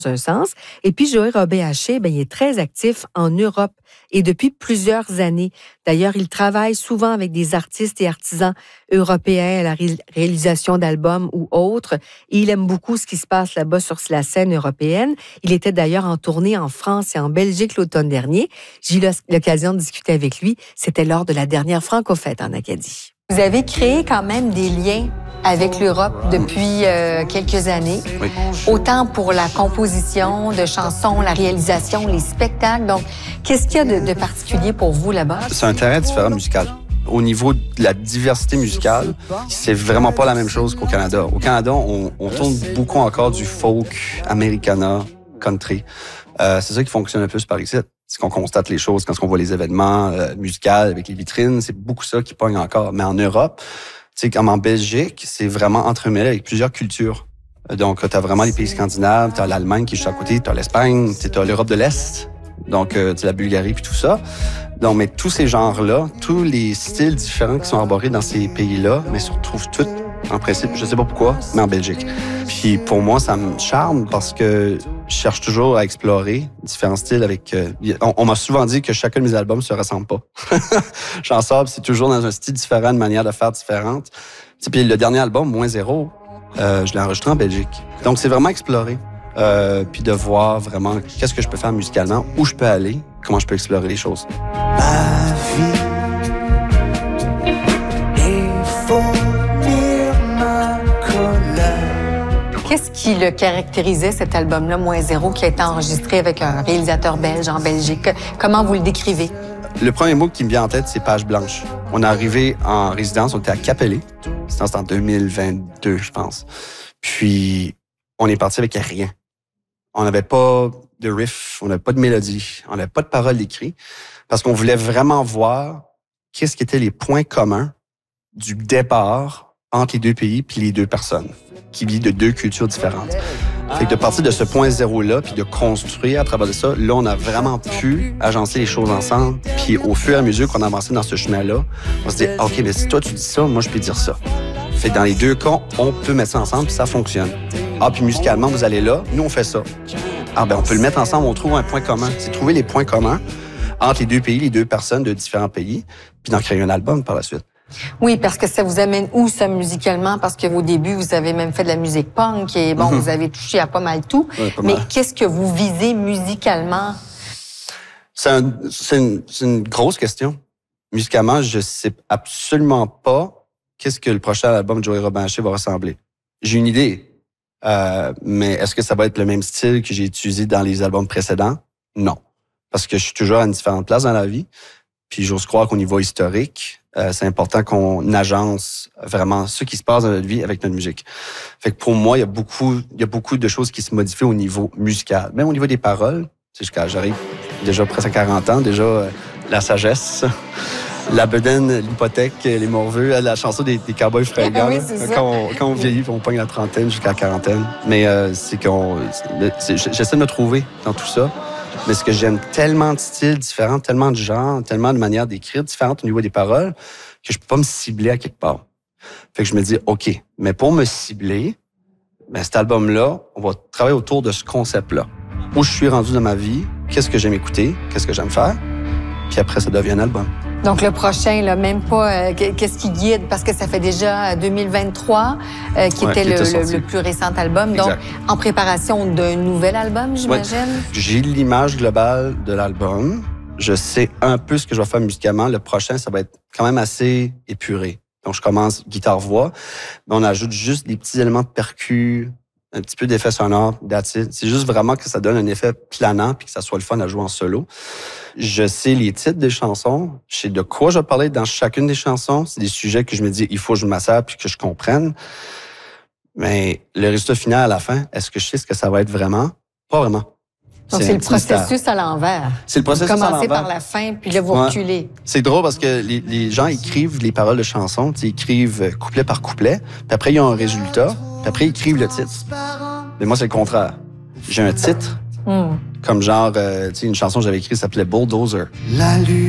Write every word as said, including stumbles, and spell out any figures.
un sens. Et puis, Joey Robert-Haché, ben, il est très actif en Europe et depuis plusieurs années. D'ailleurs, il travaille souvent avec des artistes et artisans européens à la ré- réalisation d'albums ou autres. Et il aime beaucoup ce qui se passe là-bas sur la scène européenne. Il était d'ailleurs en tournée en France et en Belgique l'automne dernier. J'ai eu l'occasion de discuter avec lui. C'était lors de la dernière Franco-Fête en Acadie. Vous avez créé quand même des liens avec l'Europe depuis euh, quelques années, oui. Autant pour la composition de chansons, la réalisation, les spectacles. Donc, qu'est-ce qu'il y a de, de particulier pour vous là-bas? C'est un terrain différent musical. Au niveau de la diversité musicale, c'est vraiment pas la même chose qu'au Canada. Au Canada, on, on tourne beaucoup encore du folk, americana, country. Euh, c'est ça qui fonctionne le plus par ici. C'est qu'on constate les choses quand on voit les événements euh, musicaux avec les vitrines. C'est beaucoup ça qui pogne encore. Mais en Europe, tu sais, comme en Belgique, c'est vraiment entremêlé avec plusieurs cultures. Donc, tu as vraiment les pays scandinaves, tu as l'Allemagne qui est juste à côté, tu as l'Espagne, tu as l'Europe de l'Est, donc tu as la Bulgarie puis tout ça. Donc, mais tous ces genres-là, tous les styles différents qui sont arborés dans ces pays-là, mais se retrouvent tous, en principe, je sais pas pourquoi, mais en Belgique. Puis pour moi, ça me charme parce que je cherche toujours à explorer différents styles avec... Euh, on on m'a souvent dit que chacun de mes albums se ressemble pas. J'en sors, c'est toujours dans un style différent, une manière de faire différente. Puis le dernier album, Moins Zéro, euh, je l'ai enregistré en Belgique. Donc c'est vraiment explorer. Euh, puis de voir vraiment qu'est-ce que je peux faire musicalement, où je peux aller, comment je peux explorer les choses. Ma vie est fournir ma colère. Qu'est-ce qui le caractérisait, cet album-là, Moins Zéro, qui a été enregistré avec un réalisateur belge en Belgique? Comment vous le décrivez? Le premier mot qui me vient en tête, c'est page blanche. On est arrivé en résidence, on était à Capellé. C'était en deux mille vingt-deux, je pense. Puis, on est parti avec rien. On n'avait pas de riff, on n'avait pas de mélodie, on n'avait pas de paroles écrites, parce qu'on voulait vraiment voir qu'est-ce qui étaient les points communs du départ entre les deux pays puis les deux personnes, qui vivent de deux cultures différentes. Fait que de partir de ce point zéro-là, puis de construire à travers de ça, là, on a vraiment pu agencer les choses ensemble. Puis au fur et à mesure qu'on avançait dans ce chemin-là, on se dit, OK, mais si toi tu dis ça, moi je peux dire ça. Fait que dans les deux cas, on peut mettre ça ensemble, puis ça fonctionne. Ah, puis musicalement, vous allez là, nous on fait ça. Ah, ben on peut le mettre ensemble, on trouve un point commun. C'est trouver les points communs entre les deux pays, les deux personnes de différents pays, puis d'en créer un album par la suite. Oui, parce que ça vous amène où, ça, musicalement? Parce qu'au début, vous avez même fait de la musique punk et bon, mm-hmm. vous avez touché à pas mal tout. Ouais, pas Mais mal. qu'est-ce que vous visez musicalement? C'est, un, c'est, une, c'est une grosse question. Musicalement, je sais absolument pas qu'est-ce que le prochain album de Joey Robert-Haché va ressembler. J'ai une idée, euh, mais est-ce que ça va être le même style que j'ai utilisé dans les albums précédents? Non. Parce que je suis toujours à une différente place dans la vie. Puis j'ose croire qu'au niveau historique, euh, c'est important qu'on agence vraiment ce qui se passe dans notre vie avec notre musique. Fait que pour moi, il y a beaucoup, il y a beaucoup de choses qui se modifient au niveau musical. Même au niveau des paroles, tu sais, j'arrive déjà presque à quarante ans, déjà euh, la sagesse, la bedaine, l'hypothèque, les morveux, la chanson des, des cowboys fringants. Oui, c'est ça. Quand on, quand on vieillit, on pogne la trentaine jusqu'à la quarantaine. Mais euh, c'est qu'on, c'est, j'essaie de me trouver dans tout ça. Mais ce que j'aime, tellement de styles différents, tellement de genres, tellement de manières d'écrire différentes au niveau des paroles, que je peux pas me cibler à quelque part. Fait que je me dis, OK, mais pour me cibler, ben cet album-là, on va travailler autour de ce concept-là. Où je suis rendu dans ma vie, qu'est-ce que j'aime écouter, qu'est-ce que j'aime faire, puis après, ça devient un album. Donc, le prochain, là, même pas euh, qu'est-ce qui guide, parce que ça fait déjà deux mille vingt-trois, euh, qui ouais, était, qui le, était le, le plus récent album. Exact. Donc, en préparation d'un nouvel album, j'imagine? Ouais. J'ai l'image globale de l'album. Je sais un peu ce que je vais faire musicalement. Le prochain, ça va être quand même assez épuré. Donc, je commence guitare-voix, mais on ajoute juste des petits éléments de percus, un petit peu d'effet sonore, that's it. C'est juste vraiment que ça donne un effet planant puis que ça soit le fun à jouer en solo. Je sais les titres des chansons, je sais de quoi je vais parler dans chacune des chansons. C'est des sujets que je me dis, il faut que je m'assère puis que je comprenne. Mais le résultat final à la fin, est-ce que je sais ce que ça va être vraiment? Pas vraiment. Donc, c'est, c'est le processus mystère. À l'envers. C'est le processus à l'envers. Vous commencez par la fin, puis là, vous ouais. reculez. C'est drôle parce que les, les gens écrivent les paroles de chansons, ils écrivent couplet par couplet, puis après, ils ont un résultat, puis après, ils écrivent le titre. Mais moi, c'est le contraire. J'ai un titre, mm. comme genre, euh, tu sais, une chanson que j'avais écrite, ça s'appelait Bulldozer. La lune.